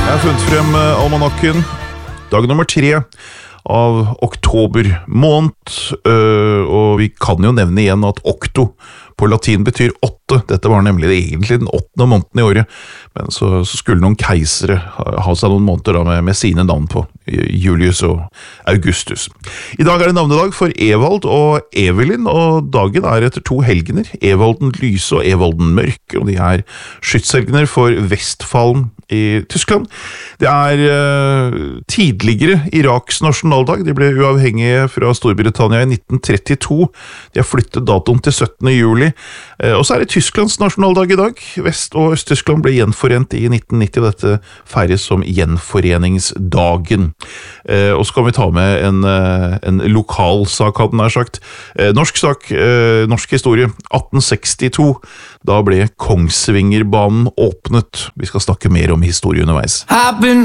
Jeg har funnet frem almanakken, dag nummer 3 av oktober måned, og vi kan jo nevne igjen at okto på latin betyr 8. Dette var nemlig egentlig den 8. måneden i året, men så skulle noen keisere ha seg noen måneder da med sine navn på, Julius og Augustus. I dag er det navnedag for Evald og Evelyn, og dagen er etter 2 helgener, Evalden Lyse og Evalden Mørk, og de er skytshelgener for Vestfalen i Tyskland. Det er tidligere Iraks nasjonaldag. De ble uavhengige fra Storbritannia i 1932. De har flyttet datoen til 17. juli. Og så er det Tysklands nasjonaldag i dag. Vest- og Øst-Tyskland ble gjenforent i 1990, og dette feires som gjenforeningsdagen. Og så kan vi ta med en lokal sak, hadde den her sagt. Norsk sak, norsk historie. 1862, da ble Kongsvingerbanen åpnet. Vi skal snakke mer om historie underveis.